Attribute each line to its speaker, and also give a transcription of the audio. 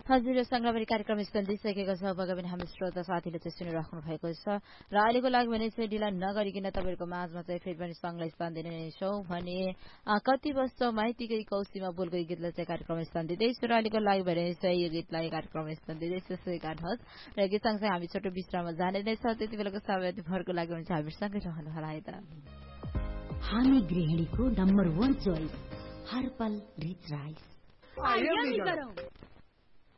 Speaker 1: हजुर संग्रामरी कार्यक्रम स्पन्दिसकेको छ भगवान हाम्रो श्रोता साथीले चाहिँ सुनिराख्नु भएको छ र अहिलेको लागि भने चाहिँ ढिला नगरिकन तपाईँहरूको माझमा चाहिँ फेरि पनि सङ्गलाई स्थान दिने छौँ भने कति वर्ष माइतीकै कौशीमा बोलको गीतलाई चाहिँ कार्यक्रम स्थान दिँदैछु र अहिलेको लागि भने चाहिँ यो गीतलाई कार्यक्रम स्थान दिँदैछु स्वीकार्नुहोस् र गीत सँगसँगै हामी छोटो विश्राममा जाने नै छ त्यति बेलाको समयभरको लागि भने चाहिँ हामीसँगै रहनु होला है त
Speaker 2: हामी गृहिणीको number 1 choice herbal rich rice